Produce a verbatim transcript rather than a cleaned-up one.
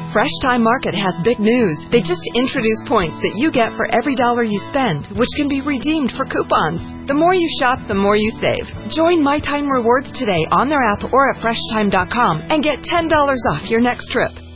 Fresh Time Market has big news. They just introduced points that you get for every dollar you spend, which can be redeemed for coupons. The more you shop, the more you save. Join My Time Rewards today on their app or at fresh time dot com and get ten dollars off your next trip.